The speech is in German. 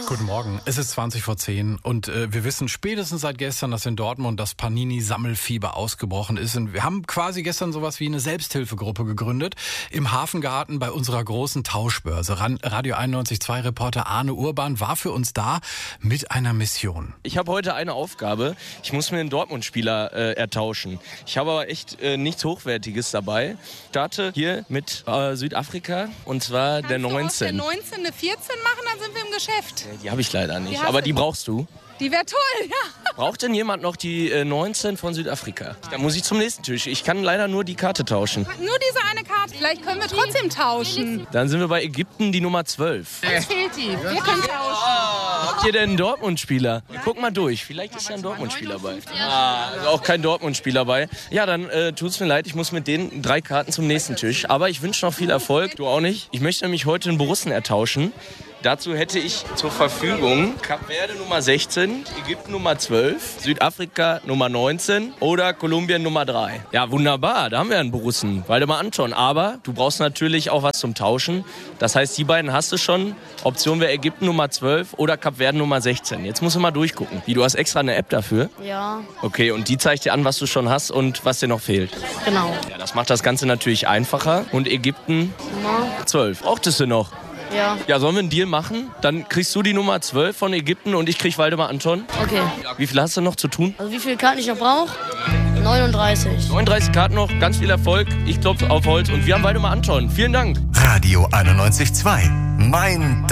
Guten Morgen, es ist 20:10 und wir wissen spätestens seit gestern, dass in Dortmund das Panini-Sammelfieber ausgebrochen ist. Und wir haben quasi gestern sowas wie eine Selbsthilfegruppe gegründet im Hafengarten bei unserer großen Tauschbörse. Radio 91.2 Reporter Arne Urban war für uns da mit einer Mission. Ich habe heute eine Aufgabe. Ich muss mir einen Dortmund-Spieler ertauschen. Ich habe aber echt nichts Hochwertiges dabei. Ich starte hier mit Südafrika und zwar der 19. Kannst du aus der 19 eine 14 machen, dann sind wir im Geschäft. Die habe ich leider nicht, aber die brauchst du. Die wäre toll, ja. Braucht denn jemand noch die 19 von Südafrika? Da muss ich zum nächsten Tisch. Ich kann leider nur die Karte tauschen. Nur diese eine Karte. Vielleicht können wir trotzdem tauschen. Dann sind wir bei Ägypten, die Nummer 12. Uns fehlt die. Wir können tauschen. Habt ihr denn einen Dortmund-Spieler? Guck mal durch. Vielleicht ist ja ein Dortmund-Spieler bei. Also auch kein Dortmund-Spieler bei. Ja, dann tut's mir leid. Ich muss mit den 3 Karten zum nächsten Tisch. Aber ich wünsche noch viel Erfolg. Du auch nicht. Ich möchte nämlich heute einen Borussen ertauschen. Dazu hätte ich zur Verfügung Kap Verde Nummer 16, Ägypten Nummer 12, Südafrika Nummer 19 oder Kolumbien Nummer 3. Ja, wunderbar, da haben wir einen Borussen. Waldemar Anton. Aber du brauchst natürlich auch was zum Tauschen. Das heißt, die beiden hast du schon. Option wäre Ägypten Nummer 12 oder Kap Verde Nummer 16. Jetzt musst du mal durchgucken. Wie, du hast extra eine App dafür? Ja. Okay, und die zeigt dir an, was du schon hast und was dir noch fehlt. Genau. Ja, das macht das Ganze natürlich einfacher. Und Ägypten 12. Brauchtest du noch? Ja. Ja, sollen wir einen Deal machen? Dann kriegst du die Nummer 12 von Ägypten und ich krieg Waldemar Anton. Okay. Wie viel hast du noch zu tun? Also wie viele Karten ich noch brauche? 39. 39 Karten noch, ganz viel Erfolg. Ich klopfe auf Holz und wir haben Waldemar Anton. Vielen Dank. Radio 91.2. Mein